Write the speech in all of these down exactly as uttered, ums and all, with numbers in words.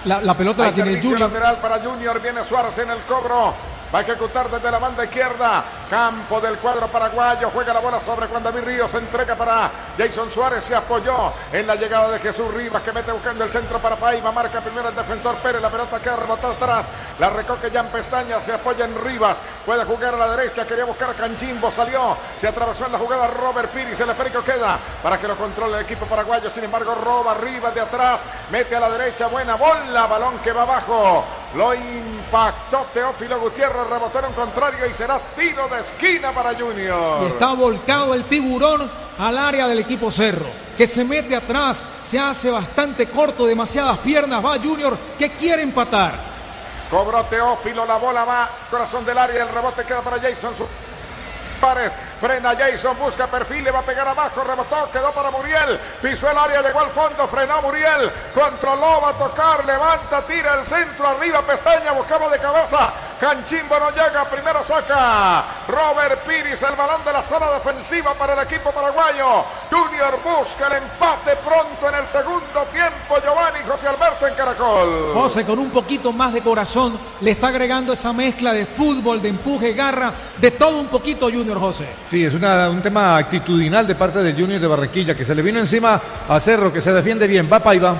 La, la pelota Hay la tiene el Junior. Lateral para Junior, viene Suárez en el cobro. Va a ejecutar desde la banda izquierda. Campo del cuadro paraguayo. Juega la bola sobre Juan David Ríos. Entrega para Jason Suárez. Se apoyó en la llegada de Jesús Rivas, que mete buscando el centro para Paiva. Marca primero el defensor Pérez. La pelota que rebotó atrás. La recoge Jan Pestaña. Se apoya en Rivas. Puede jugar a la derecha. Quería buscar a Canchimbo. Salió. Se atravesó en la jugada Robert Piris. El esférico queda para que lo controle el equipo paraguayo. Sin embargo, roba Rivas de atrás. Mete a la derecha. Buena bola. Balón que va abajo. Lo impactó Teófilo Gutiérrez. Rebotó en un contrario y será tiro de esquina para Junior. Y está volcado el tiburón al área del equipo Cerro, que se mete atrás, se hace bastante corto, demasiadas piernas. Va Junior, que quiere empatar. Cobró Teófilo, la bola va corazón del área, el rebote queda para Jason Suárez. Frena Jason, busca perfil, le va a pegar abajo, rebotó, quedó para Muriel, pisó el área, llegó al fondo, frenó Muriel, controló, va a tocar, levanta, tira el centro, arriba Pestaña, buscaba de cabeza, Canchimbo no llega, primero saca Robert Piris, el balón de la zona defensiva para el equipo paraguayo. Junior busca el empate pronto en el segundo tiempo. Giovanni José Alberto en Caracol. José, con un poquito más de corazón, le está agregando esa mezcla de fútbol, de empuje, garra, de todo un poquito Junior, José. Sí, es una, un tema actitudinal de parte del Junior de Barranquilla, que se le vino encima a Cerro, que se defiende bien. Va Paiva.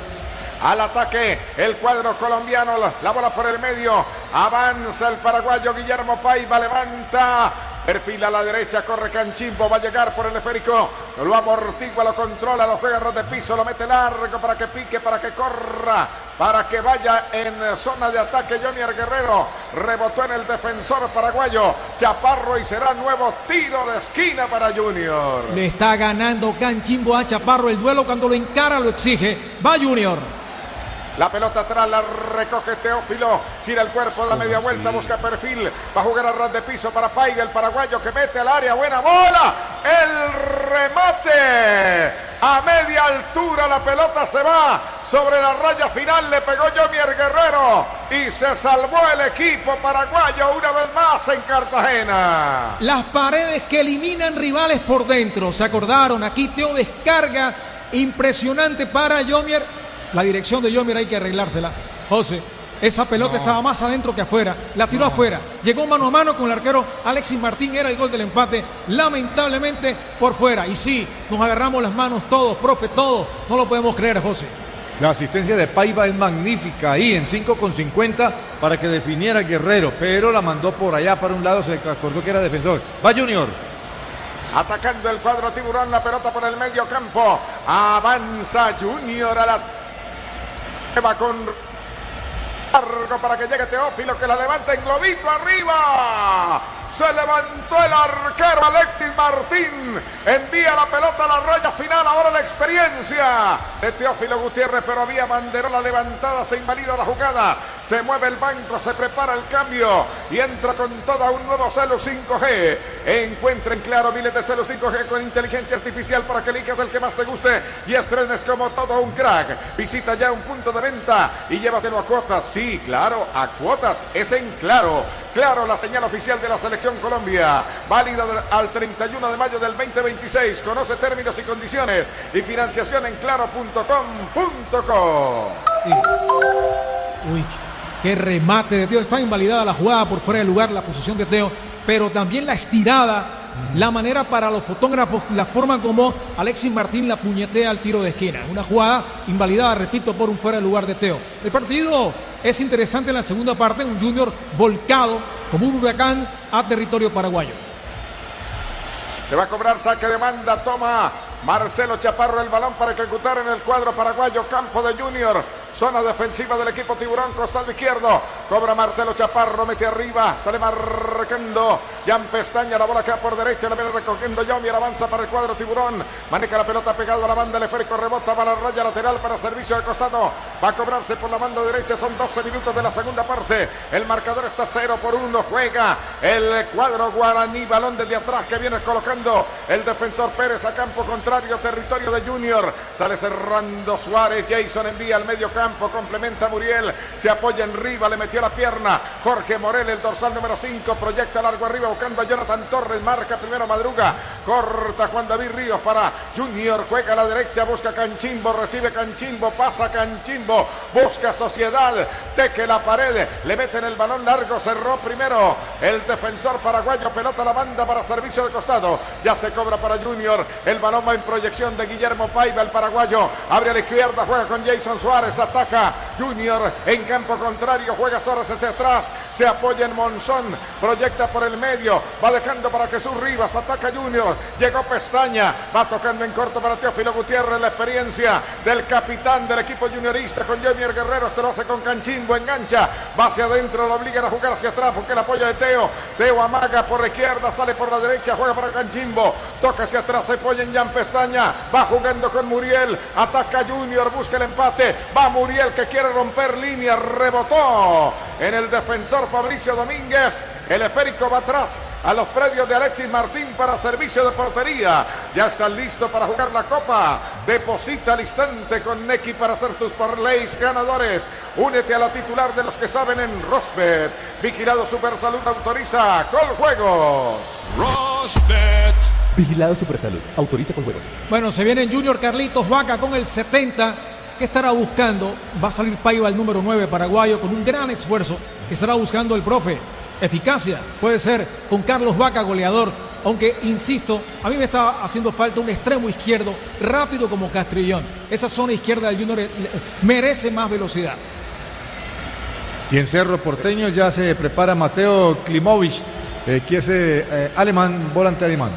Al ataque, el cuadro colombiano, la bola por el medio, avanza el paraguayo Guillermo Paiva, levanta, perfila a la derecha, corre Canchimbo, va a llegar por el esférico, lo amortigua, lo controla, lo juega de piso, lo mete largo para que pique, para que corra, para que vaya en zona de ataque. Junior Guerrero rebotó en el defensor paraguayo Chaparro y será nuevo tiro de esquina para Junior. Le está ganando Canchimbo a Chaparro el duelo, cuando lo encara lo exige. Va Junior. La pelota atrás la recoge Teófilo, gira el cuerpo, da media vuelta, busca perfil, va a jugar a ras de piso para Paiva, el paraguayo que mete al área, buena bola, el remate a media altura, la pelota se va sobre la raya final, le pegó Junior Guerrero y se salvó el equipo paraguayo una vez más en Cartagena. Las paredes que eliminan rivales por dentro, ¿se acordaron? Aquí Teo descarga impresionante para Junior. La dirección de Junior hay que arreglársela. José, esa pelota no. estaba más adentro que afuera. La tiró no. afuera. Llegó mano a mano con el arquero Alexis Martín. Era el gol del empate. Lamentablemente por fuera. Y sí, nos agarramos las manos todos, profe, todos. No lo podemos creer, José. La asistencia de Paiva es magnífica ahí en cinco con cincuenta para que definiera Guerrero. Pero la mandó por allá para un lado. Se acordó que era defensor. Va Junior. Atacando el cuadro tiburón. La pelota por el medio campo. Avanza Junior a la... va con largo para que llegue Teófilo, que la levanta en globito arriba. Se levantó el arquero Alexis Martín, envía la pelota a la raya final. Ahora la experiencia de Teófilo Gutiérrez, pero había banderola levantada, se invalida la jugada, se mueve el banco, se prepara el cambio y entra con toda un nuevo Celu cinco G. Encuentren claro miles de Celu cinco G con inteligencia artificial para que elijas el que más te guste y estrenes como todo un crack. Visita ya un punto de venta y llévatelo a cuotas. Sí, claro, a cuotas, es en Claro. Claro, la señal oficial de la Selección Colombia, válida al treinta y uno de mayo del veinte veintiséis. Conoce términos y condiciones y financiación en claro punto com punto co. Uy, qué remate de Teo. Está invalidada la jugada por fuera de lugar, la posición de Teo, pero también la estirada, la manera para los fotógrafos, la forma como Alexis Martín la puñetea al tiro de esquina. Una jugada invalidada, repito, por un fuera de lugar de Teo. El partido es interesante en la segunda parte, un Junior volcado como un huracán a territorio paraguayo. Se va a cobrar saque de banda, toma Marcelo Chaparro el balón para ejecutar en el cuadro paraguayo, campo de Junior, zona defensiva del equipo tiburón, costado izquierdo, cobra Marcelo Chaparro, mete arriba, sale marcando Jan Pestaña, la bola queda por derecha, la viene recogiendo Junior, avanza para el cuadro tiburón, maneja la pelota pegado a la banda, el esférico rebota, va a la raya lateral para servicio de costado, va a cobrarse por la banda derecha, son doce minutos de la segunda parte, el marcador está cero por uno, juega el cuadro guaraní, balón desde atrás que viene colocando el defensor Pérez a campo contrario, territorio de Junior, sale cerrando Suárez, Jason envía al medio campo, complementa Muriel, se apoya en Riva, le metió la pierna, Jorge Morel, el dorsal número cinco, proyecta proyecta largo arriba buscando a Jonathan Torres, marca primero Madruga, corta Juan David Ríos para Junior, juega a la derecha, busca Canchimbo, recibe Canchimbo, pasa Canchimbo, busca Sociedad, teque la pared, le meten el balón largo, cerró primero el defensor paraguayo, pelota a la banda para servicio de costado, ya se cobra para Junior, el balón va en proyección de Guillermo Paiva, el paraguayo, abre a la izquierda, juega con Jason Suárez, ataca Junior en campo contrario, juega Suárez hacia atrás, se apoya en Monzón, proyecta por el medio, va dejando para Jesús Rivas, ataca Junior, llegó Pestaña, va tocando en corto para Teófilo Gutiérrez, la experiencia del capitán del equipo juniorista con Jomier Guerrero, este lo hace con Canchimbo, engancha, va hacia adentro, lo obligan a jugar hacia atrás porque el apoyo de Teo, Teo amaga por la izquierda, sale por la derecha, juega para Canchimbo, toca hacia atrás, se apoya en Jan Pestaña, va jugando con Muriel, ataca Junior, busca el empate, va Muriel que quiere romper línea, rebotó en el defensor Fabricio Domínguez, el esférico va atrás a los predios de Alexis Martín para servicio de portería, ya están listos para jugar la copa, deposita al instante con Neki para hacer tus parlays ganadores, únete a la titular de los que saben en Rosbet, Vigilado Supersalud autoriza Coljuegos. Rosbet. Vigilado Supersalud autoriza Coljuegos. Bueno, se viene Junior Carlitos Vaca con el setenta. ¿Qué estará buscando? Va a salir Paiva el número nueve paraguayo con un gran esfuerzo que estará buscando el profe. Eficacia, puede ser con Carlos Vaca goleador, aunque insisto, a mí me está haciendo falta un extremo izquierdo rápido como Castrillón. Esa zona izquierda del Junior merece más velocidad. Y en Cerro Porteño ya se prepara Mateo Klimovic, eh, que es eh, alemán, volante alemán.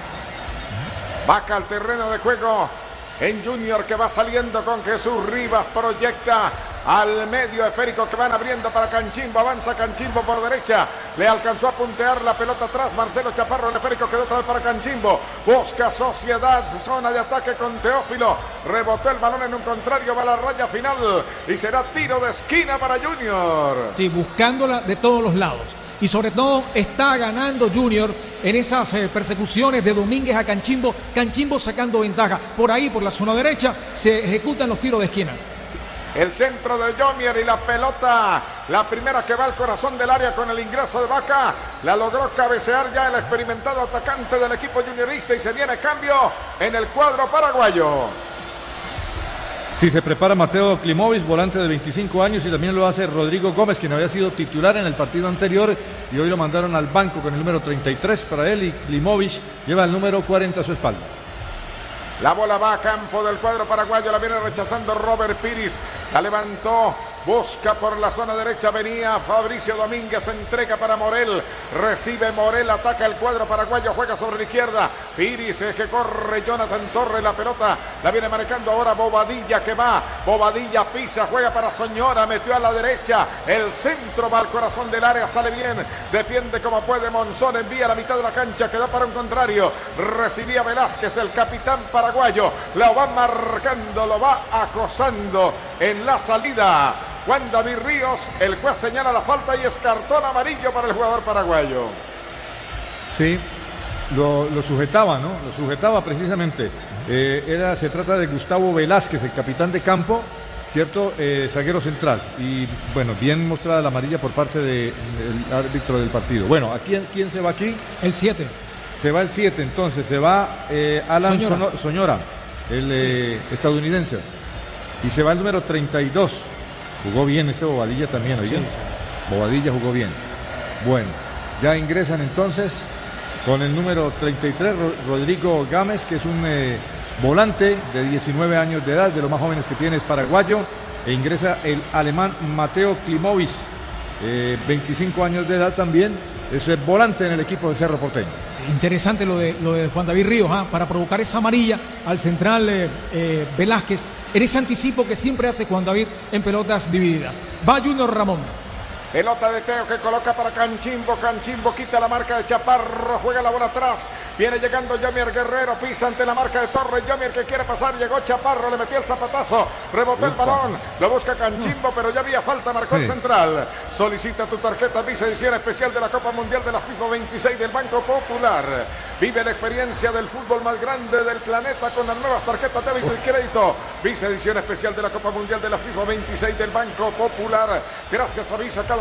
Vaca al terreno de juego en Junior que va saliendo con Jesús Rivas, proyecta al medio esférico que van abriendo para Canchimbo, avanza Canchimbo por derecha, le alcanzó a puntear la pelota atrás, Marcelo Chaparro, el esférico quedó otra vez para Canchimbo, busca Sociedad, zona de ataque con Teófilo, rebotó el balón en un contrario, va a la raya final y será tiro de esquina para Junior. Sí, buscándola de todos los lados. Y sobre todo está ganando Junior en esas eh, persecuciones de Domínguez a Canchimbo, Canchimbo sacando ventaja. Por ahí, por la zona derecha, se ejecutan los tiros de esquina. El centro de Jomier y la pelota, la primera que va al corazón del área con el ingreso de Vaca, la logró cabecear ya el experimentado atacante del equipo juniorista y se viene cambio en el cuadro paraguayo. Sí, se prepara Mateo Klimovic, volante de veinticinco años, y también lo hace Rodrigo Gómez, quien había sido titular en el partido anterior y hoy lo mandaron al banco con el número treinta y tres para él, y Klimovic lleva el número cuarenta a su espalda. La bola va a campo del cuadro paraguayo, la viene rechazando Robert Piris, la levantó, busca por la zona derecha, venía Fabricio Domínguez, entrega para Morel, recibe Morel, ataca el cuadro paraguayo, juega sobre la izquierda, Piris es que corre, Jonathan Torres, la pelota la viene manejando ahora Bobadilla que va, Bobadilla pisa, juega para Soñora, metió a la derecha, el centro va al corazón del área, sale bien, defiende como puede Monzón, envía a la mitad de la cancha, quedó para un contrario, recibía Velázquez, el capitán paraguayo, lo va marcando, lo va acosando en la salida. Juan David Ríos, el juez señala la falta y es cartón amarillo para el jugador paraguayo. Sí, lo, lo sujetaba, ¿no? Lo sujetaba precisamente. Eh, era, se trata de Gustavo Velázquez, el capitán de campo, ¿cierto? Eh, zaguero central. Y bueno, bien mostrada la amarilla por parte del árbitro del partido. Bueno, ¿a quién, quién se va aquí? El siete. Se va el siete, entonces se va eh, Alan Soñora, Sono, Soñora el eh, estadounidense. Y se va el número treinta y dos. Jugó bien este Bobadilla también, ¿oye? Sí, sí. Bobadilla jugó bien. Bueno, ya ingresan entonces con el número treinta y tres, Rodrigo Gámez, que es un eh, volante de diecinueve años de edad, de los más jóvenes que tiene, es paraguayo. E ingresa el alemán Mateo Klimovic, eh, veinticinco años de edad también, es el volante en el equipo de Cerro Porteño. Interesante lo de, lo de Juan David Ríos, ¿eh? Para provocar esa amarilla al central eh, eh, Velázquez, en ese anticipo que siempre hace Juan David en pelotas divididas. Va Junior Ramón. Pelota de Teo que coloca para Canchimbo, Canchimbo quita la marca de Chaparro, juega la bola atrás, viene llegando Jomier Guerrero, pisa ante la marca de Torres, Jomier que quiere pasar, llegó Chaparro, le metió el zapatazo, rebotó el balón, lo busca Canchimbo, pero ya había falta, marcó el central. Solicita tu tarjeta Visa edición especial de la Copa Mundial de la FIFA veintiséis del Banco Popular. Vive la experiencia del fútbol más grande del planeta con las nuevas tarjetas débito y crédito. Visa edición especial de la Copa Mundial de la FIFA veintiséis del Banco Popular. Gracias a Visa, cada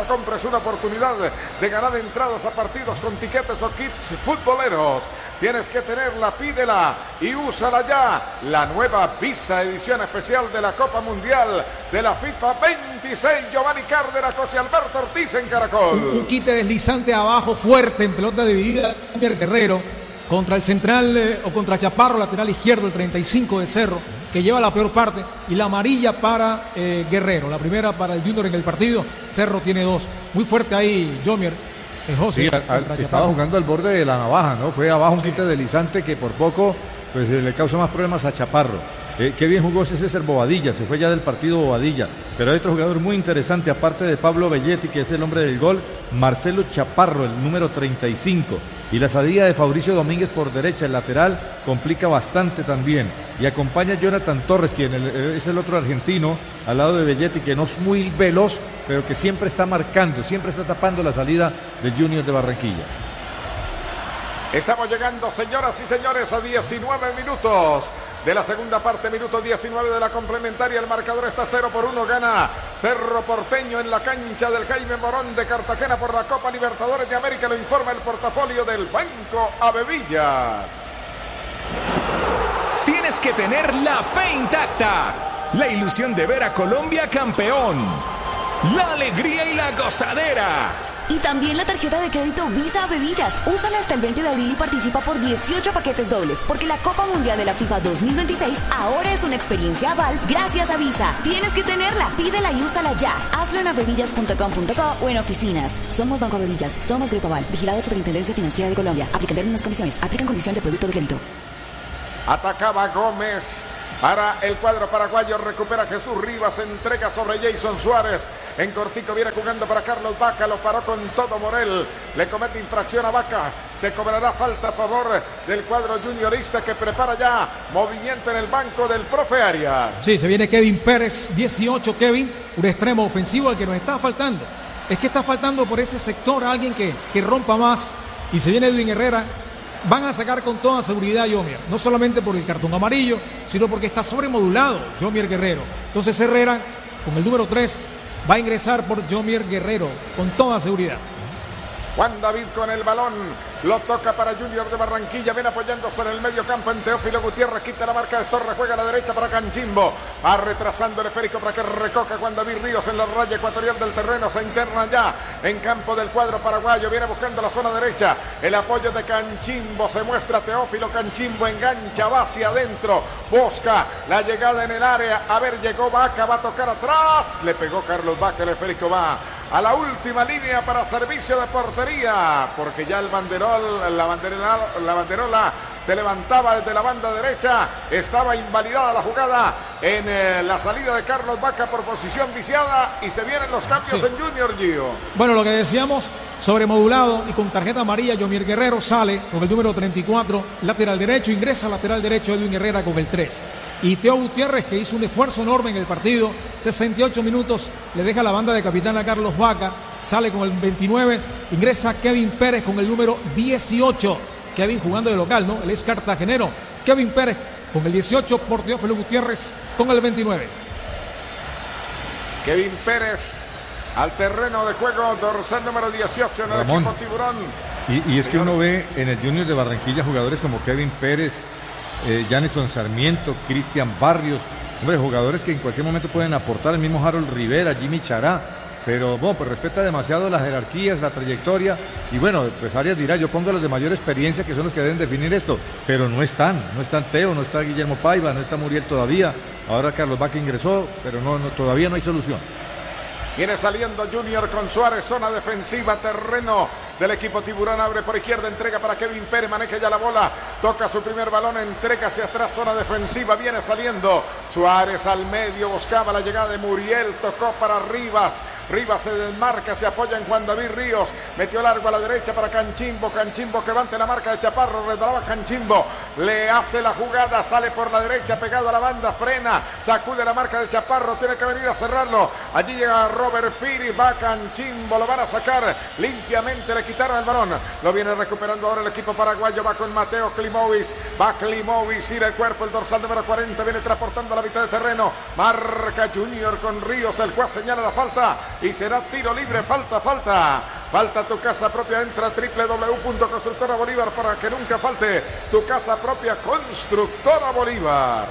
cada compra es una oportunidad de ganar entradas a partidos con tiquetes o kits futboleros. Tienes que tenerla, pídela y úsala ya. La nueva Visa edición especial de la Copa Mundial de la FIFA veintiséis. Giovanni Cárdenas, José Alberto Ortiz en Caracol. Un, un quite deslizante abajo fuerte en pelota dividida. Guerrero contra el central eh, o contra Chaparro, lateral izquierdo, el treinta y cinco de Cerro, que lleva la peor parte, y la amarilla para eh, Guerrero, la primera para el Junior en el partido. Cerro tiene dos. Muy fuerte ahí, Jomier. Eh, José, sí, al, estaba jugando al borde de la navaja, ¿no? Fue abajo un sí. quite deslizante que por poco pues eh, le causa más problemas a Chaparro. Eh, qué bien jugó ese César Bobadilla, se fue ya del partido Bobadilla, pero hay otro jugador muy interesante, aparte de Pablo Belletti, que es el hombre del gol, Marcelo Chaparro, el número treinta y cinco, y la salida de Fabricio Domínguez por derecha, el lateral, complica bastante también, y acompaña a Jonathan Torres, quien el, es el otro argentino, al lado de Belletti, que no es muy veloz, pero que siempre está marcando, siempre está tapando la salida del Junior de Barranquilla. Estamos llegando, señoras y señores, a diecinueve minutos de la segunda parte, minuto diecinueve de la complementaria. El marcador está cero por uno, gana Cerro Porteño en la cancha del Jaime Morón de Cartagena por la Copa Libertadores de América. Lo informa el portafolio del Banco Avevillas. Tienes que tener la fe intacta, la ilusión de ver a Colombia campeón, la alegría y la gozadera. Y también la tarjeta de crédito Visa Avevillas. Úsala hasta el veinte de abril y participa por dieciocho paquetes dobles, porque la Copa Mundial de la FIFA dos mil veintiséis ahora es una experiencia aval gracias a Visa. Tienes que tenerla, pídela y úsala ya. Hazlo en avevillas punto com punto co o en oficinas. Somos Banco Avevillas, somos Grupo Aval, vigilado Superintendencia Financiera de Colombia. Aplican términos y condiciones, aplican condiciones de producto de crédito. Atacaba Gómez. Para el cuadro paraguayo, recupera Jesús Rivas, entrega sobre Jason Suárez. En cortico viene jugando para Carlos Vaca, lo paró con todo Morel. Le comete infracción a Vaca. Se cobrará falta a favor del cuadro juniorista que prepara ya movimiento en el banco del profe Arias. Sí, se viene Kevin Pérez, dieciocho Kevin, un extremo ofensivo al que nos está faltando. Es que está faltando por ese sector a alguien que, que rompa más. Y se viene Edwin Herrera. Van a sacar con toda seguridad a Yomier, no solamente por el cartón amarillo, sino porque está sobremodulado Yomier Guerrero. Entonces Herrera, con el número tres, va a ingresar por Yomier Guerrero, con toda seguridad. Juan David con el balón, lo toca para Junior de Barranquilla, viene apoyándose en el medio campo en Teófilo Gutiérrez, quita la marca de Torres, juega a la derecha para Canchimbo, va retrasando el esférico para que recoja Juan David Ríos en la raya ecuatorial del terreno, se interna ya en campo del cuadro paraguayo, viene buscando la zona derecha, el apoyo de Canchimbo, se muestra Teófilo, Canchimbo engancha, va hacia adentro, busca la llegada en el área, a ver, llegó Vaca, va a tocar atrás, le pegó Carlos Vaca, el esférico va a la última línea para servicio de portería, porque ya el banderol, la banderola, la banderola se levantaba desde la banda derecha, estaba invalidada la jugada en eh, la salida de Carlos Vaca por posición viciada y se vienen los cambios sí. en Junior, Gio. Bueno, lo que decíamos, sobremodulado y con tarjeta amarilla, Yomier Guerrero sale con el número treinta y cuatro, lateral derecho, ingresa lateral derecho Edwin Herrera con el tres. Y Teo Gutiérrez, que hizo un esfuerzo enorme en el partido, sesenta y ocho minutos, le deja la banda de capitán a Carlos Vaca, sale con el veintinueve, ingresa Kevin Pérez con el número dieciocho, Kevin jugando de local, ¿no? Él es cartagenero, Kevin Pérez con el dieciocho por Teófilo Gutiérrez con el veintinueve. Kevin Pérez al terreno de juego, dorsal número dieciocho en el Ramón. Equipo Tiburón. Y, y es que uno ve en el Junior de Barranquilla jugadores como Kevin Pérez, Eh, Janison Sarmiento, Cristian Barrios, hombre, jugadores que en cualquier momento pueden aportar, el mismo Harold Rivera, Jimmy Chará, pero bueno, pues respeta demasiado las jerarquías, la trayectoria, y bueno, pues Arias dirá, yo pongo a los de mayor experiencia que son los que deben definir esto, pero no están, no están Teo, no está Guillermo Paiva, no está Muriel todavía, ahora Carlos Vaca ingresó, pero no, no todavía no hay solución. Viene saliendo Junior con Suárez, zona defensiva, terreno del equipo Tiburón, abre por izquierda, entrega para Kevin Pérez, maneja ya la bola, toca su primer balón, entrega hacia atrás, zona defensiva, viene saliendo Suárez al medio, buscaba la llegada de Muriel, tocó para Rivas, Rivas se desmarca, se apoya en Juan David Ríos, metió largo a la derecha para Canchimbo, Canchimbo que va ante la marca de Chaparro, resbalaba Canchimbo, le hace la jugada, sale por la derecha, pegado a la banda, frena, sacude la marca de Chaparro, tiene que venir a cerrarlo, allí llega Robert Piri, va Canchimbo, lo van a sacar limpiamente el le quitaron el balón. Lo viene recuperando ahora el equipo paraguayo. Va con Mateo Klimovic. Va Klimovic, gira el cuerpo, el dorsal número cuarenta. Viene transportando a la mitad de terreno. Marca Junior con Ríos. El juez señala la falta. Y será tiro libre. Falta, falta. Falta tu casa propia. Entra a doble u doble u doble u punto constructora bolívar para que nunca falte tu casa propia. Constructora Bolívar.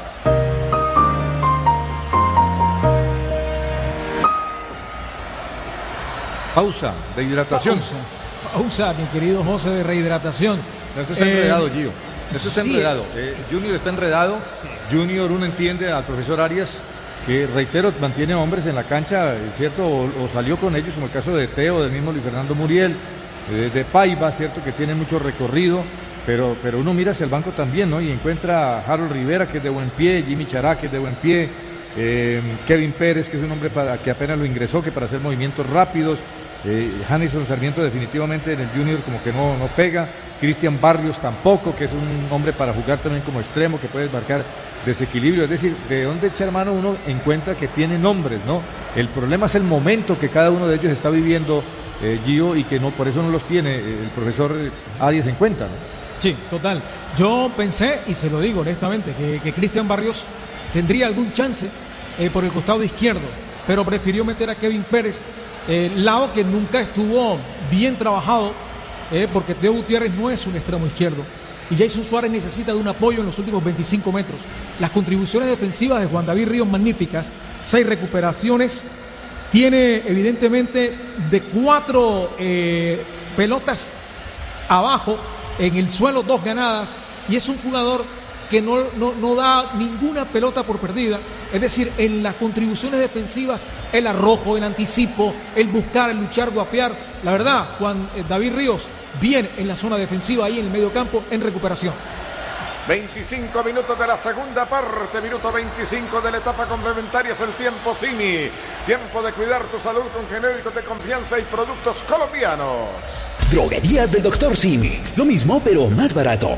Pausa de hidratación. Pausa, pausa, mi querido José, de rehidratación. Esto está Eh, enredado, Gio. Esto está sí. enredado. Eh, Junior está enredado. Junior, uno entiende al profesor Arias que, reitero, mantiene hombres en la cancha, ¿cierto? O, o salió con ellos, como el caso de Teo, del mismo Luis Fernando Muriel, eh, de Paiva, ¿cierto? Que tiene mucho recorrido. Pero, pero uno mira hacia el banco también, ¿no? Y encuentra a Harold Rivera, que es de buen pie, Jimmy Chará, que es de buen pie, eh, Kevin Pérez, que es un hombre para, que apenas lo ingresó, que para hacer movimientos rápidos, eh, Janison Sarmiento definitivamente en el Junior como que no, no pega, Cristian Barrios tampoco, que es un hombre para jugar también como extremo, que puede marcar desequilibrio. Es decir, de dónde echar mano uno encuentra que tiene nombres, ¿no? El problema es el momento que cada uno de ellos está viviendo, eh, Gio, y que no, por eso no los tiene el profesor Arias en cuenta, ¿no? Sí, total. Yo pensé, y se lo digo honestamente, que, que Cristian Barrios tendría algún chance eh, por el costado izquierdo, pero prefirió meter a Kevin Pérez, eh, lado que nunca estuvo bien trabajado, eh, porque Teo Gutiérrez no es un extremo izquierdo. Y Jason Suárez necesita de un apoyo en los últimos veinticinco metros. Las contribuciones defensivas de Juan David Ríos magníficas, seis recuperaciones, tiene evidentemente de cuatro eh, pelotas abajo, en el suelo dos ganadas, y es un jugador que no, no, no da ninguna pelota por perdida. Es decir, en las contribuciones defensivas, el arrojo, el anticipo, el buscar, el luchar, guapear. La verdad, Juan eh, David Ríos, bien en la zona defensiva, ahí en el medio campo, en recuperación. veinticinco minutos de la segunda parte, minuto veinticinco de la etapa complementaria, es el tiempo Simi. Tiempo de cuidar tu salud con genéricos de confianza y productos colombianos. Droguerías del doctor Simi. Lo mismo, pero más barato.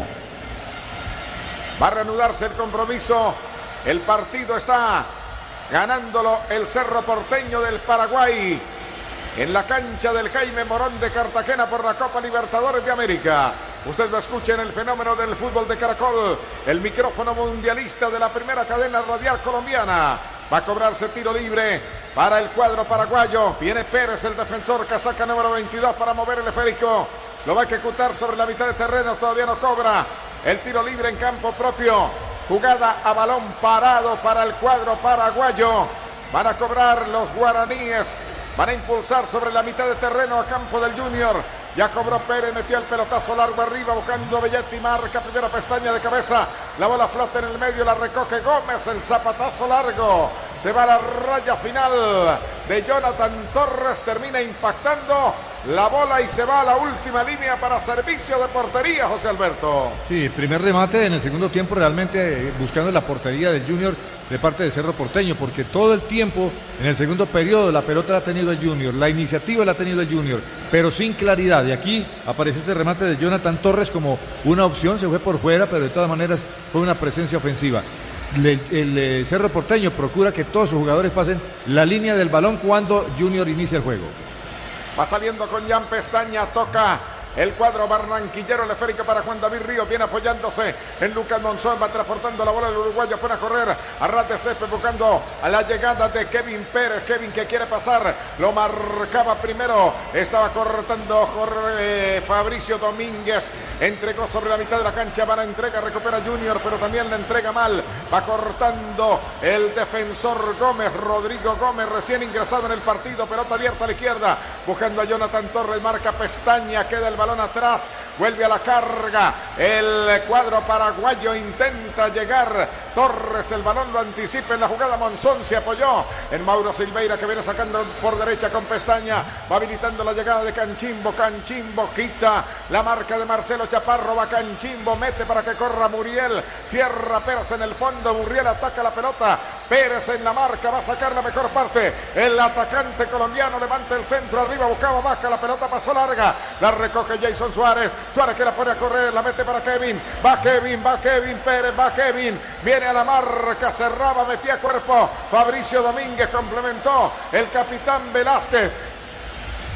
Va a reanudarse el compromiso. El partido está ganándolo el Cerro Porteño del Paraguay en la cancha del Jaime Morón de Cartagena por la Copa Libertadores de América. Usted lo escucha en el fenómeno del fútbol de Caracol, el micrófono mundialista de la primera cadena radial colombiana. Va a cobrarse tiro libre para el cuadro paraguayo. Viene Pérez, el defensor, casaca número veintidós, para mover el esférico. Lo va a ejecutar sobre la mitad de terreno, todavía no cobra. El tiro libre en campo propio. Jugada a balón parado para el cuadro paraguayo. Van a cobrar los guaraníes. Van a impulsar sobre la mitad de terreno a campo del Junior. Ya cobró Pérez, metió el pelotazo largo arriba buscando a Belletti, marca primera pestaña de cabeza. La bola flota en el medio, la recoge Gómez, el zapatazo largo. Se va a la raya final de Jonathan Torres, termina impactando la bola y se va a la última línea para servicio de portería, José Alberto. Sí, primer remate en el segundo tiempo realmente eh, buscando la portería del Junior de parte de Cerro Porteño, porque todo el tiempo en el segundo periodo la pelota la ha tenido el Junior, la iniciativa la ha tenido el Junior, pero sin claridad. Y aquí apareció este remate de Jonathan Torres como una opción, se fue por fuera, pero de todas maneras fue una presencia ofensiva. El, el, el Cerro Porteño procura que todos sus jugadores pasen la línea del balón cuando Junior inicia el juego. Va saliendo con Jan Pestaña, toca el cuadro barranquillero, el esférico para Juan David Ríos, viene apoyándose en Lucas Monzón, va transportando la bola el uruguayo, pone a correr a ras de césped buscando a la llegada de Kevin Pérez. Kevin que quiere pasar, lo marcaba primero, estaba cortando Jorge, eh, Fabricio Domínguez, entregó sobre la mitad de la cancha, va a la entrega, recupera Junior, pero también la entrega mal, va cortando el defensor Gómez, Rodrigo Gómez, recién ingresado en el partido, pelota abierta a la izquierda, buscando a Jonathan Torres, marca Pestaña, queda el balón atrás, vuelve a la carga, el cuadro paraguayo intenta llegar, Torres, el balón lo anticipa en la jugada, Monzón se apoyó en Mauro Silveira que viene sacando por derecha con Pestaña, va habilitando la llegada de Canchimbo, Canchimbo quita la marca de Marcelo Chaparro, va Canchimbo, mete para que corra Muriel, cierra Pérez en el fondo, Muriel ataca la pelota, Pérez en la marca, va a sacar la mejor parte, el atacante colombiano levanta el centro, arriba buscaba, baja, la pelota pasó larga, la recoge Jason Suárez, Suárez que la pone a correr, la mete para Kevin, va Kevin, va Kevin Pérez, va Kevin, viene a la marca, cerraba, metía cuerpo, Fabricio Domínguez complementó, el capitán Velázquez.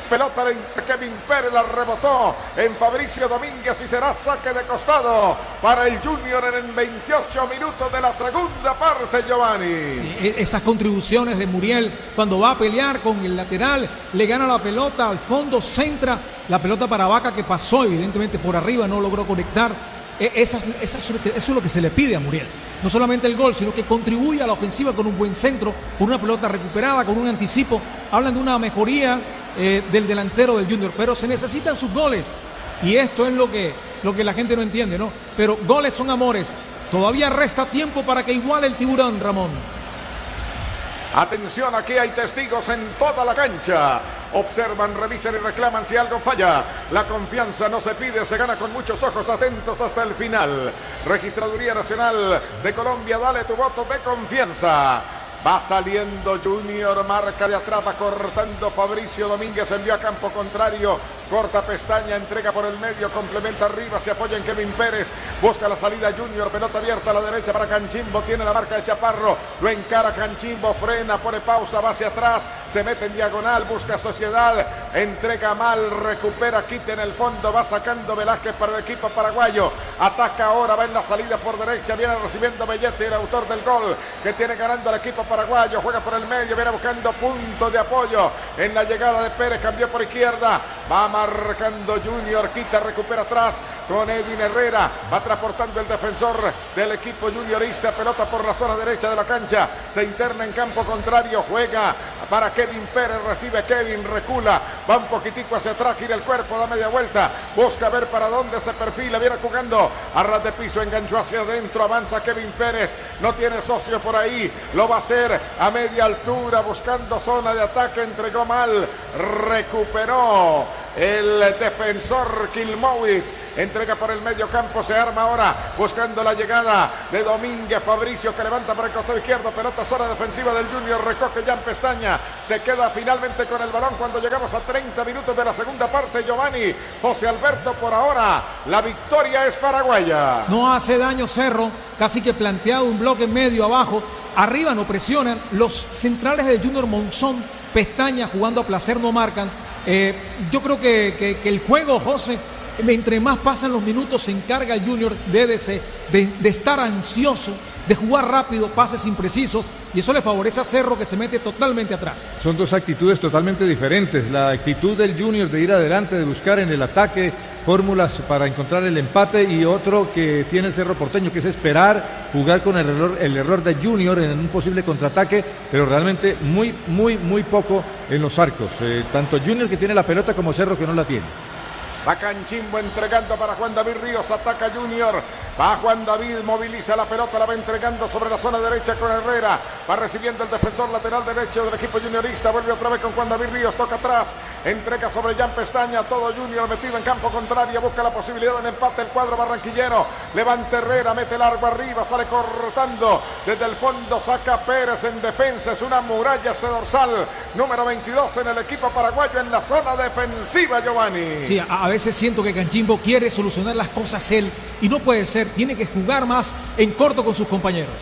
pelota de Kevin Pérez, la rebotó en Fabricio Domínguez y será saque de costado para el Junior en el veintiocho minutos de la segunda parte, Giovanni. Esas contribuciones de Muriel cuando va a pelear con el lateral, le gana la pelota al fondo, centra la pelota para Vaca que pasó evidentemente por arriba, no logró conectar. Esa, esa, eso es lo que se le pide a Muriel. No solamente el gol, sino que contribuye a la ofensiva con un buen centro, con una pelota recuperada, con un anticipo. Hablan de una mejoría eh, del delantero del Junior, pero se necesitan sus goles. Y esto es lo que, lo que la gente no entiende, ¿no? Pero goles son amores. Todavía resta tiempo para que iguale el Tiburón, Ramón. Atención, aquí hay testigos en toda la cancha. Observan, revisan y reclaman si algo falla. La confianza no se pide, se gana con muchos ojos atentos hasta el final. Registraduría Nacional de Colombia, dale tu voto de confianza. Va saliendo Junior, marca de atrás, va cortando Fabricio Domínguez, envió a campo contrario, corta pestaña, entrega por el medio, complementa arriba, se apoya en Kevin Pérez, busca la salida Junior, pelota abierta a la derecha para Canchimbo, tiene la marca de Chaparro, lo encara Canchimbo, frena, pone pausa, va hacia atrás, se mete en diagonal, busca Sociedad, entrega mal, recupera, quita en el fondo, va sacando Velázquez para el equipo paraguayo, ataca ahora, va en la salida por derecha, viene recibiendo Belletti, el autor del gol, que tiene ganando al equipo paraguayo, juega por el medio, viene buscando punto de apoyo en la llegada de Pérez, cambió por izquierda, va marcando Junior, quita, recupera atrás con Edwin Herrera, va transportando el defensor del equipo juniorista, pelota por la zona derecha de la cancha, se interna en campo contrario, juega para Kevin Pérez, recibe Kevin, recula, va un poquitico hacia atrás, gira el cuerpo, da media vuelta, busca ver para dónde se perfila, viene jugando a ras de piso, enganchó hacia adentro, avanza Kevin Pérez, no tiene socio por ahí, lo va a hacer a media altura, buscando zona de ataque, entregó mal, recuperó el defensor Quilmowis, entrega por el medio campo, se arma ahora, buscando la llegada de Domínguez, Fabricio que levanta por el costado izquierdo, pelota zona defensiva del Junior, recoge ya en pestaña, se queda finalmente con el balón cuando llegamos a treinta minutos de la segunda parte, Giovanni, José Alberto, por ahora, la victoria es paraguaya. No hace daño Cerro, casi que planteado un bloque medio abajo, arriba no presionan, los centrales del Junior Monzón, pestaña, jugando a placer no marcan. Eh, yo creo que, que, que el juego, José, entre más pasan los minutos, se encarga el Junior de, de, de, de estar ansioso, de jugar rápido, pases imprecisos, y eso le favorece a Cerro, que se mete totalmente atrás. Son dos actitudes totalmente diferentes. La actitud del Junior de ir adelante, de buscar en el ataque fórmulas para encontrar el empate, y otro que tiene el Cerro Porteño, que es esperar, jugar con el error, el error de Junior en un posible contraataque, pero realmente muy, muy, muy poco en los arcos. Eh, tanto Junior, que tiene la pelota, como Cerro, que no la tiene. Va Canchimbo entregando para Juan David Ríos, ataca Junior, va Juan David, moviliza la pelota, la va entregando sobre la zona derecha con Herrera, va recibiendo el defensor lateral derecho del equipo juniorista, vuelve otra vez con Juan David Ríos, toca atrás, entrega sobre Jan Pestaña, todo Junior metido en campo contrario, busca la posibilidad del empate el cuadro barranquillero, levanta Herrera, mete largo arriba, sale cortando desde el fondo, saca Pérez en defensa, es una muralla este dorsal, número veintidós en el equipo paraguayo en la zona defensiva, Giovanni. Sí, a, a veces siento que Canchimbo quiere solucionar las cosas él, y no puede ser, tiene que jugar más en corto con sus compañeros.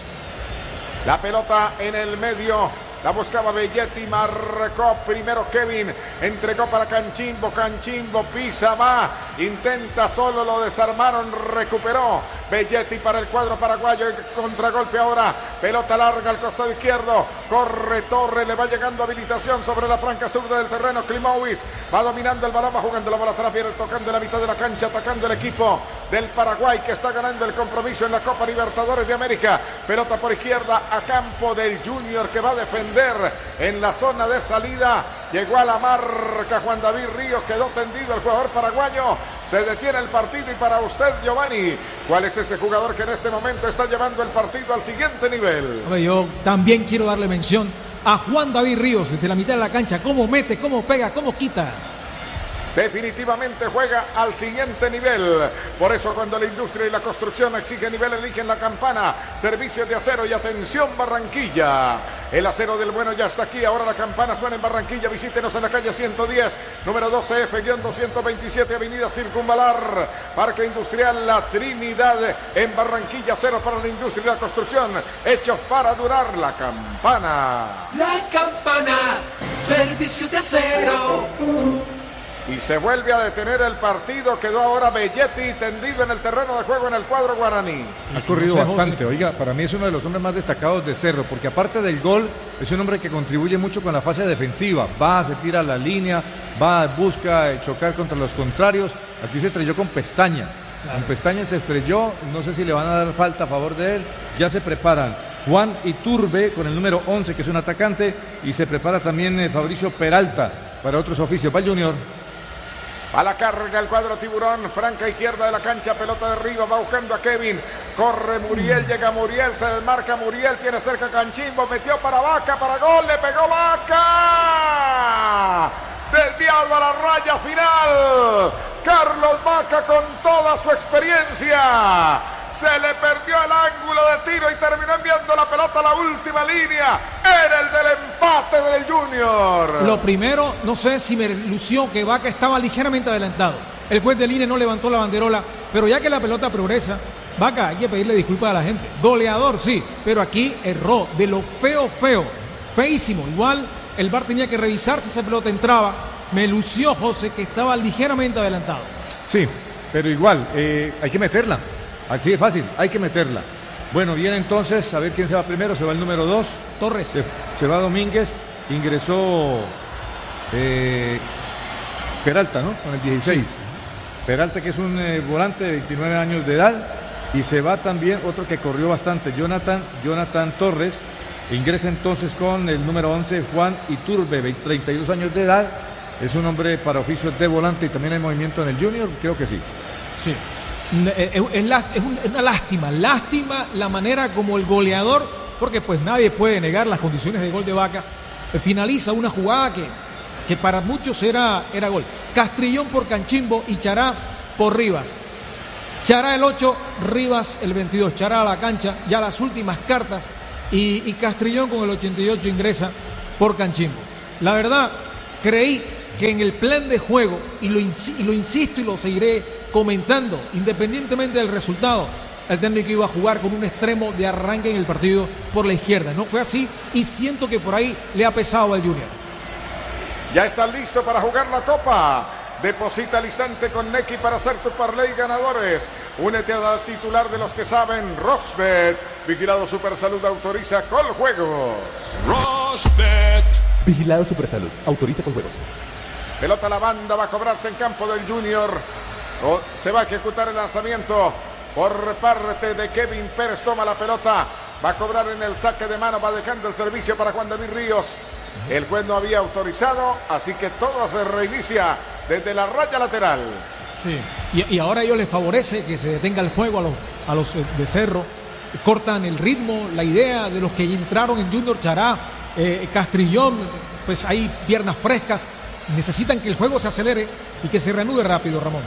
La pelota en el medio, la buscaba Belletti, marcó primero Kevin, entregó para Canchimbo, Canchimbo pisa, va, intenta, solo lo desarmaron, recuperó Belletti para el cuadro paraguayo, contragolpe ahora, pelota larga al costado izquierdo, corre Torre, le va llegando habilitación sobre la franca sur del terreno, Klimowicz va dominando el balón, va jugando la bola atrás, viene tocando en la mitad de la cancha, atacando el equipo del Paraguay, que está ganando el compromiso en la Copa Libertadores de América, pelota por izquierda a campo del Junior, que va a defender en la zona de salida, llegó a la marca Juan David Ríos, quedó tendido el jugador paraguayo, se detiene el partido. Y para usted, Giovanni, ¿cuál es ese jugador que en este momento está llevando el partido al siguiente nivel? Yo también quiero darle mención a Juan David Ríos, desde la mitad de la cancha, cómo mete, cómo pega, cómo quita. Definitivamente juega al siguiente nivel. Por eso cuando la industria y la construcción exige nivel, eligen la Campana. Servicios de acero y atención Barranquilla. El acero del bueno ya está aquí. Ahora la Campana suena en Barranquilla. Visítenos en la calle ciento diez, número doce F doscientos veintisiete, avenida Circunvalar. Parque Industrial La Trinidad en Barranquilla. Acero para la industria y la construcción. Hechos para durar. La Campana. La Campana. Servicios de acero. y se vuelve a detener el partido. Quedó ahora Belletti tendido en el terreno de juego en el cuadro guaraní. Ha corrido José, bastante, José. oiga, para mí es uno de los hombres más destacados de Cerro, porque aparte del gol, es un hombre que contribuye mucho con la fase defensiva. Va, se tira a la línea, va, busca chocar contra los contrarios. Aquí se estrelló con Pestaña. Claro. Con Pestaña se estrelló, no sé si le van a dar falta a favor de él. Ya se preparan Juan Iturbe con el número once, que es un atacante, y se prepara también eh, Fabricio Peralta para otros oficios. Va el Junior. A la carga el cuadro tiburón, franca izquierda de la cancha, pelota de arriba, va buscando a Kevin, corre Muriel, llega Muriel, se desmarca Muriel, tiene cerca a Canchimbo, metió para Vaca, para gol, le pegó Vaca, desviado a la raya final, Carlos Vaca con toda su experiencia, se le perdió el ángulo de tiro y terminó enviando la pelota a la última línea. Era el del empate del Junior. Lo primero, no sé si me lució que Vaca estaba ligeramente adelantado. El juez de línea no levantó la banderola, pero ya que la pelota progresa, Vaca, hay que pedirle disculpas a la gente. Goleador, sí, pero aquí erró de lo feo, feo, feísimo. Igual el V A R tenía que revisar si esa pelota entraba. Me lució, José, que estaba ligeramente adelantado. Sí, pero igual, eh, hay que meterla. Así de fácil, hay que meterla. Bueno, viene entonces, a ver quién se va primero. Se va el número dos. Torres. Se, se va Domínguez. Ingresó eh, Peralta, ¿no? Con el dieciséis. Sí. Peralta, que es un eh, volante de veintinueve años de edad. Y se va también otro que corrió bastante, Jonathan, Jonathan Torres. Ingresa entonces con el número once, Juan Iturbe, treinta y dos años de edad. Es un hombre para oficios de volante y también hay movimiento en el Junior, creo que sí. Sí. Es, es, es una lástima, lástima la manera como el goleador, porque pues nadie puede negar las condiciones de gol de Vaca, finaliza una jugada que, que para muchos era, era gol. Castrillón por Canchimbo y Chará por Rivas. Chará el ocho, Rivas el veintidós. Chará a la cancha, ya las últimas cartas, y, y Castrillón con el ochenta y ocho ingresa por Canchimbo. La verdad, creí que en el plan de juego, y lo, y lo insisto y lo seguiré comentando, independientemente del resultado, el técnico iba a jugar con un extremo de arranque en el partido por la izquierda. No fue así y siento que por ahí le ha pesado al Junior. Ya está listo para jugar la Copa. Deposita al instante con Neki para hacer tu parlay ganadores. Únete a la titular de los que saben, Rosbet. Vigilado Supersalud, autoriza Coljuegos. Rosbet. Vigilado Supersalud, autoriza Coljuegos. Pelota a la banda, va a cobrarse en campo del Junior. O se va a ejecutar el lanzamiento por parte de Kevin Pérez. Toma la pelota, va a cobrar en el saque de mano, va dejando el servicio para Juan David Ríos. El juez no había autorizado, así que todo se reinicia desde la raya lateral. Sí, y, y ahora a ellos les favorece que se detenga el juego a los, a los de Cerro. Cortan el ritmo, la idea de los que entraron en Junior, Chará, eh, Castrillón, pues hay piernas frescas. Necesitan que el juego se acelere y que se reanude rápido, Ramón.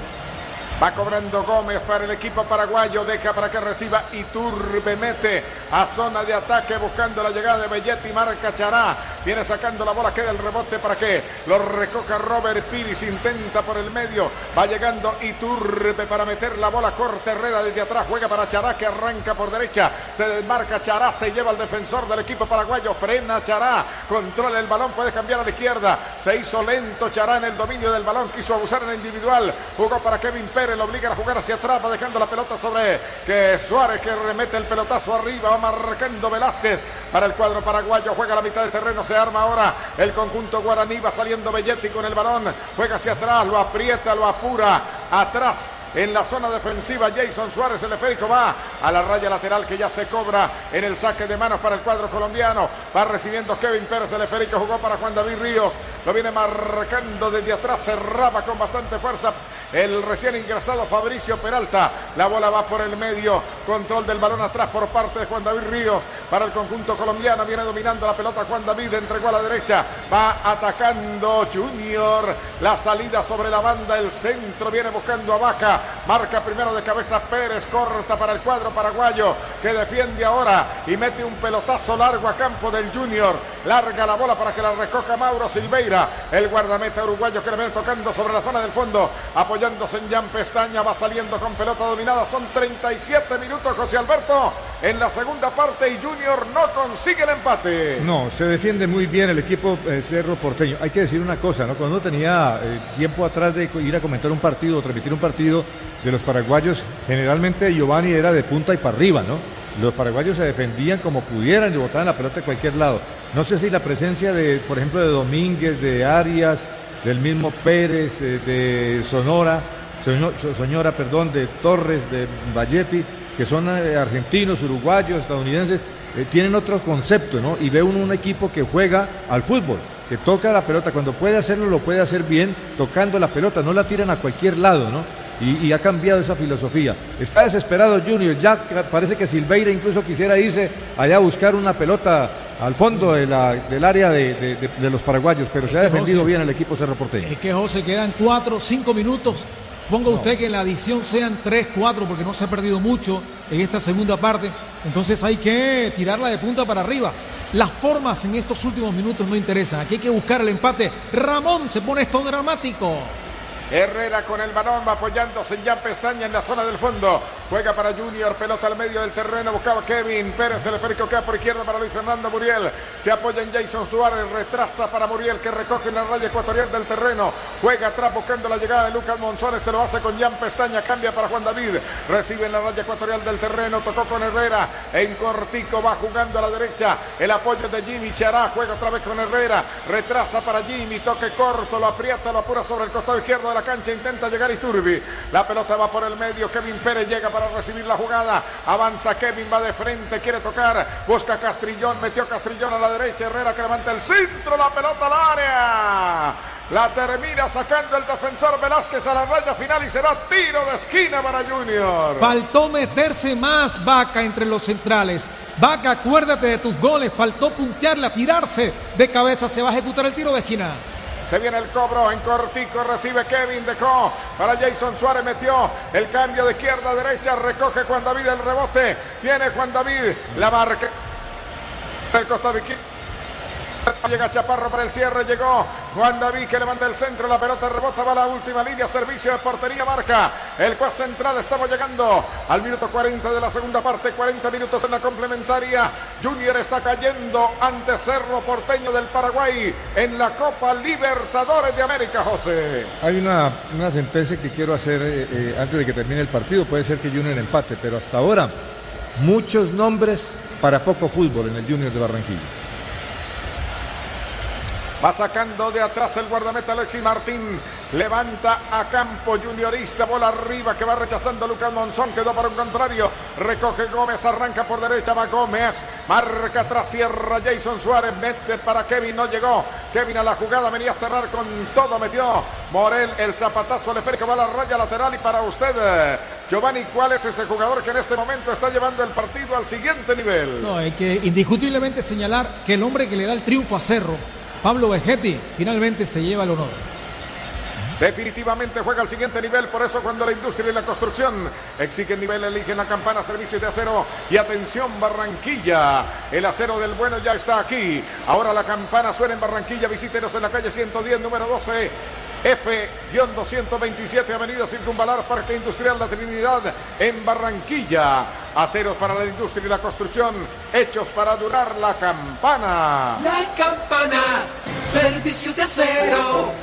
Va cobrando Gómez para el equipo paraguayo. Deja para que reciba Iturbe. Mete a zona de ataque buscando la llegada de Belletti. Marca Chará. Viene sacando la bola. Queda el rebote para que lo recoja Robert Piris. Intenta por el medio. Va llegando Iturbe para meter la bola. Corta Herrera desde atrás. Juega para Chará que arranca por derecha. Se desmarca Chará. Se lleva al defensor del equipo paraguayo. Frena Chará. Controla el balón. Puede cambiar a la izquierda. Se hizo lento Chará en el dominio del balón. Quiso abusar en el individual. Jugó para Kevin Pérez. Lo obliga a jugar hacia atrás, va dejando la pelota sobre que Suárez, que remete el pelotazo arriba, va marcando Velázquez para el cuadro paraguayo, juega a la mitad del terreno, se arma ahora el conjunto guaraní, va saliendo Belletti con el balón, juega hacia atrás, lo aprieta, lo apura, atrás en la zona defensiva Jason Suárez, el esférico va a la raya lateral que ya se cobra en el saque de manos para el cuadro colombiano, va recibiendo Kevin Pérez, el esférico jugó para Juan David Ríos, lo viene marcando desde atrás, cerraba con bastante fuerza el recién ingresado Fabricio Peralta, la bola va por el medio, control del balón atrás por parte de Juan David Ríos para el conjunto colombiano, viene dominando la pelota Juan David, entregó a la derecha, va atacando Junior, la salida sobre la banda, el centro, viene buscando a Vaca, marca primero de cabeza Pérez, corta para el cuadro paraguayo que defiende ahora y mete un pelotazo largo a campo del Junior, larga la bola para que la recoja Mauro Silveira, el guardameta uruguayo que le viene tocando sobre la zona del fondo, apoyándose en Jan Pestaña, va saliendo con pelota dominada, son treinta y siete minutos minutos, José Alberto, en la segunda parte y Junior no consigue el empate. No, se defiende muy bien el equipo eh, Cerro Porteño. Hay que decir una cosa, ¿no? Cuando uno tenía eh, tiempo atrás de ir a comentar un partido o transmitir un partido de los paraguayos, generalmente Giovanni era de punta y para arriba, ¿no? Los paraguayos se defendían como pudieran y botaban la pelota a cualquier lado. No sé si la presencia de, por ejemplo, de Domínguez, de Arias, del mismo Pérez, eh, de Sonora, Soñora, perdón, de Torres, de Valletti, que son eh, argentinos, uruguayos, estadounidenses, eh, tienen otro concepto, ¿no? Y ve uno un equipo que juega al fútbol, que toca la pelota, cuando puede hacerlo, lo puede hacer bien, tocando la pelota, no la tiran a cualquier lado, ¿no? Y, y ha cambiado esa filosofía. Está desesperado Junior, ya parece que Silveira incluso quisiera irse allá a buscar una pelota al fondo de la, del área de, de, de, de los paraguayos, pero se ha defendido José, bien el equipo Cerro Porteño. Es que José, quedan cuatro, cinco minutos. Ponga usted no. que en la adición sean tres, cuatro, porque no se ha perdido mucho en esta segunda parte. Entonces hay que tirarla de punta para arriba. Las formas en estos últimos minutos no interesan. Aquí hay que buscar el empate. Ramón, se pone esto dramático. Herrera con el balón, va apoyándose en Jan Pestaña en la zona del fondo. Juega para Junior, pelota al medio del terreno, buscaba Kevin Pérez, el esférico queda por izquierda para Luis Fernando Muriel. Se apoya en Jason Suárez, retrasa para Muriel que recoge en la raya ecuatorial del terreno. Juega atrás buscando la llegada de Lucas Monzón, este lo hace con Jan Pestaña, cambia para Juan David. Recibe en la raya ecuatorial del terreno, tocó con Herrera, en cortico va jugando a la derecha. El apoyo de Jimmy Chará, juega otra vez con Herrera, retrasa para Jimmy, toque corto, lo aprieta, lo apura sobre el costado izquierdo de la cancha, intenta llegar Iturbi, la pelota va por el medio, Kevin Pérez llega para recibir la jugada, avanza Kevin, va de frente, quiere tocar, busca Castrillón, metió Castrillón a la derecha, Herrera que levanta el centro, la pelota al área, la termina sacando el defensor Velázquez a la raya final y será tiro de esquina para Junior. Faltó meterse más Vaca entre los centrales. Vaca, acuérdate de tus goles, faltó puntearla, tirarse de cabeza, se va a ejecutar el tiro de esquina. Se viene el cobro en cortico, recibe Kevin, dejó para Jason Suárez, metió el cambio de izquierda a derecha, recoge Juan David el rebote, tiene Juan David la marca, el costado izquierdo. Llega Chaparro para el cierre, llegó Juan David que levanta el centro, la pelota rebota, va a la última línea, servicio de portería, marca el juez central. Estamos llegando al minuto cuarenta de la segunda parte, cuarenta minutos en la complementaria. Junior está cayendo ante Cerro Porteño del Paraguay en la Copa Libertadores de América, José. Hay una, una sentencia que quiero hacer eh, eh, antes de que termine el partido. Puede ser que Junior empate, pero hasta ahora muchos nombres para poco fútbol en el Junior de Barranquilla. Va sacando de atrás el guardameta Alexis Martín. Levanta a campo juniorista. Bola arriba que va rechazando Lucas Monzón. Quedó para un contrario. Recoge Gómez. Arranca por derecha. Va Gómez. Marca atrás. Cierra Jason Suárez. Mete para Kevin. No llegó. Kevin a la jugada. Venía a cerrar con todo. Metió Morel el zapatazo al esférico. Va a la raya lateral. Y para usted, Giovanni, ¿cuál es ese jugador que en este momento está llevando el partido al siguiente nivel? No, hay que indiscutiblemente señalar que el hombre que le da el triunfo a Cerro, Pablo Vegetti, finalmente se lleva el honor. Definitivamente juega al siguiente nivel, por eso cuando la industria y la construcción exigen nivel, eligen la campana, servicios de acero y atención Barranquilla. El acero del bueno ya está aquí. Ahora la campana suena en Barranquilla, visítenos en la calle ciento diez, número doce. F doscientos veintisiete, Avenida Circunvalar, Parque Industrial La Trinidad, en Barranquilla. Aceros para la industria y la construcción, hechos para durar. La campana. La campana, servicio de acero.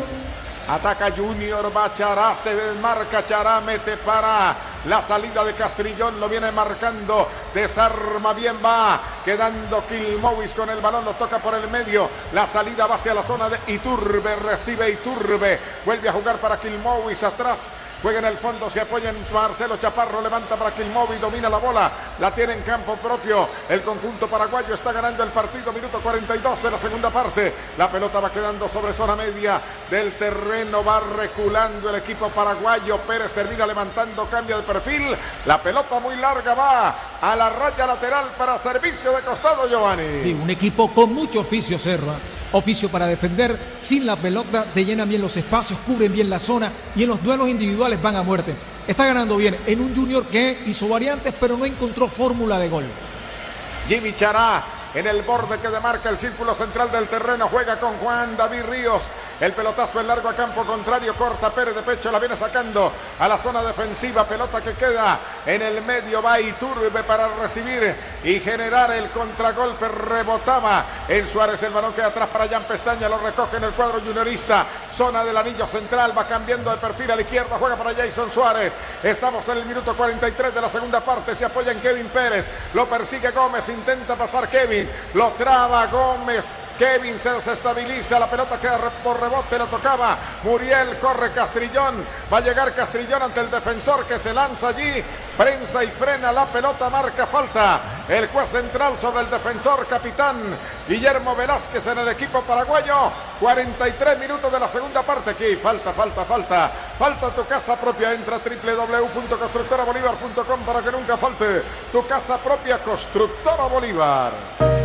Ataca Junior, va Chará, se desmarca Chará, mete para la salida de Castrillón, lo viene marcando, desarma bien, va quedando Quilmowis con el balón, lo toca por el medio, la salida va hacia la zona de Iturbe, recibe Iturbe, vuelve a jugar para Quilmowis, atrás, juega en el fondo, se apoya en Marcelo Chaparro, levanta para Quilmowis, domina la bola, la tiene en campo propio, el conjunto paraguayo está ganando el partido, minuto cuarenta y dos de la segunda parte, la pelota va quedando sobre zona media del terreno, va reculando el equipo paraguayo, Pérez termina levantando, cambia de perfil, la pelota muy larga va a la raya lateral para servicio de costado, Giovanni. Sí, un equipo con mucho oficio, Cerro, oficio para defender, sin la pelota te llenan bien los espacios, cubren bien la zona y en los duelos individuales van a muerte. Está ganando bien en un Junior que hizo variantes pero no encontró fórmula de gol. Jimmy Chará en el borde que demarca el círculo central del terreno, juega con Juan David Ríos, El pelotazo en largo a campo contrario, corta Pérez de pecho, la viene sacando a la zona defensiva. Pelota que queda en el medio, va Iturbe para recibir y generar el contragolpe. Rebotaba en Suárez, el balón queda atrás para Jan Pestaña, lo recoge en el cuadro juniorista. Zona del anillo central, va cambiando de perfil a la izquierda, juega para Jason Suárez. Estamos en el minuto cuarenta y tres de la segunda parte, se apoya en Kevin Pérez, lo persigue Gómez, intenta pasar Kevin, lo traba Gómez. Kevin se desestabiliza, la pelota queda por rebote, lo tocaba Muriel, corre Castrillón, va a llegar Castrillón ante el defensor que se lanza allí, prensa y frena la pelota, marca falta el juez central sobre el defensor, capitán Guillermo Velázquez en el equipo paraguayo. Cuarenta y tres minutos de la segunda parte, aquí falta, falta, falta, falta tu casa propia. Entra a doble u doble u doble u punto constructora bolívar punto com para que nunca falte tu casa propia. Constructora Bolívar.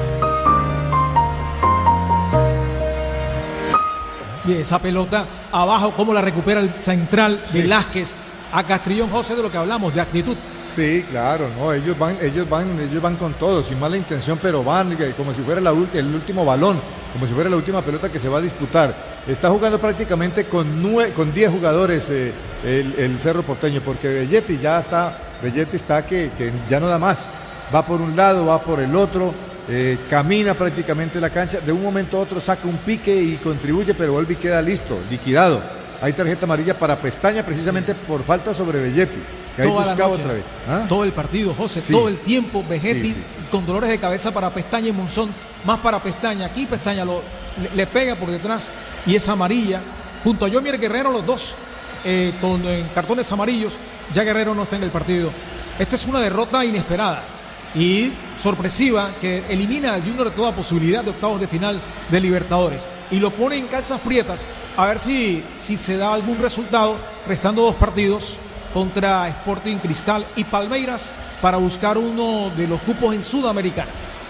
Bien, esa pelota abajo, cómo la recupera el central, sí. Velázquez a Castrillón, José, de lo que hablamos, de actitud. Sí, claro, no, ellos van, ellos van, ellos van con todo, sin mala intención, pero van como si fuera la, el último balón, como si fuera la última pelota que se va a disputar. Está jugando prácticamente con nueve, con diez jugadores eh, el, el Cerro Porteño, porque Belletti ya está, Belletti está que, que ya no da más. Va por un lado, va por el otro. Eh, camina prácticamente la cancha, de un momento a otro saca un pique y contribuye, pero vuelve y queda listo, liquidado. Hay tarjeta amarilla para Pestaña precisamente por falta sobre Belletti, que ahí buscaba otra vez. ¿Ah? Todo el partido, José, Sí. todo el tiempo, Belletti Sí, sí, sí. con dolores de cabeza para Pestaña y Monzón, más para Pestaña. Aquí Pestaña lo, le, le pega por detrás y es amarilla. Junto a Yomier Guerrero, los dos eh, con eh, cartones amarillos. Ya Guerrero no está en el partido. Esta es una derrota inesperada y sorpresiva que elimina al Junior de toda posibilidad de octavos de final de Libertadores y lo pone en calzas prietas a ver si, si se da algún resultado, restando dos partidos contra Sporting Cristal y Palmeiras para buscar uno de los cupos en Sudamericana.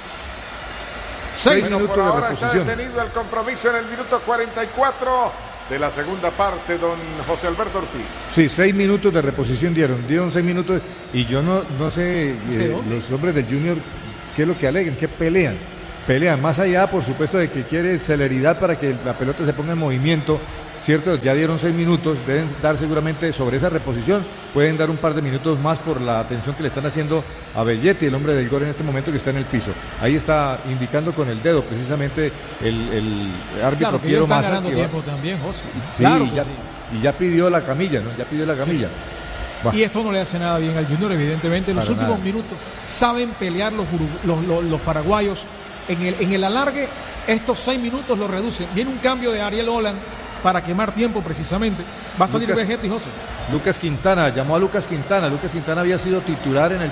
Seis Seis minutos minutos por de ahora está reposición. detenido el compromiso en el minuto cuarenta y cuatro de la segunda parte, don José Alberto Ortiz. Sí, seis minutos de reposición dieron, dieron seis minutos y yo no, no sé, eh, los hombres del Junior, qué es lo que alegan, qué pelean. Pelean más allá, por supuesto, de que quiere celeridad para que la pelota se ponga en movimiento, ¿cierto? Ya dieron seis minutos, deben dar seguramente sobre esa reposición, pueden dar un par de minutos más por la atención que le están haciendo a Belletti, el hombre del gol en este momento que está en el piso. Ahí está indicando con el dedo precisamente el, el árbitro Claro, que Piero ellos están Massa. ganando que va- tiempo también, José. Sí, Claro y, que ya, sí. y ya pidió la camilla, ¿no? Ya pidió la camilla. Va. Y esto no le hace nada bien al Junior, evidentemente. En los Para últimos nada. minutos saben pelear los, uru- los, los, los paraguayos. En el, en el alargue, estos seis minutos lo reducen. Viene un cambio de Ariel Holland para quemar tiempo precisamente. Va a salir Lucas- Vegetti, José. Lucas Quintana, llamó a Lucas Quintana. Lucas Quintana había sido titular en el